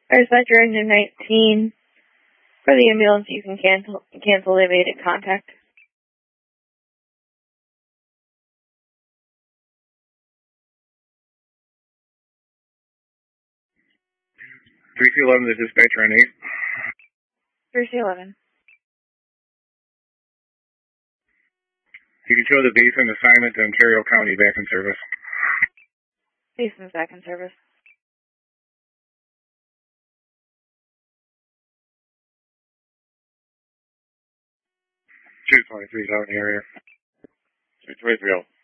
Dispatcher engine 19. For the ambulance, you can cancel the evaded contact. 3C11 to dispatcher on 8. 3C11. You can show the base and assignment to Ontario County back in service. Basin's back in service. 223 is out in the area. 223.